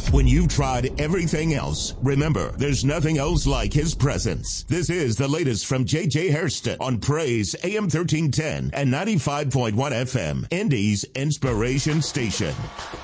When you've tried everything else, remember, there's nothing else like his presence. This is the latest from J.J. Hairston on Praise AM 1310 and 95.1 FM, Indy's Inspiration Station.